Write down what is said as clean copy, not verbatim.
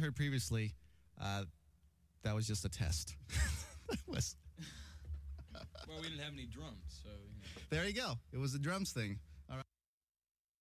heard previously, that was just a test. Well, we didn't have any drums, so. There you go. It was a drums thing.